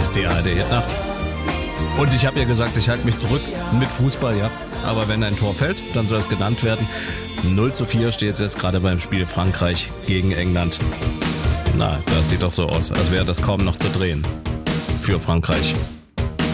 Hier ist die ARD-Hitnacht. Und ich habe ja gesagt, ich halte mich zurück mit Fußball, ja. Aber wenn ein Tor fällt, dann soll es genannt werden. 0:4 steht es jetzt gerade beim Spiel Frankreich gegen England. Na, das sieht doch so aus, als wäre das kaum noch zu drehen. Für Frankreich.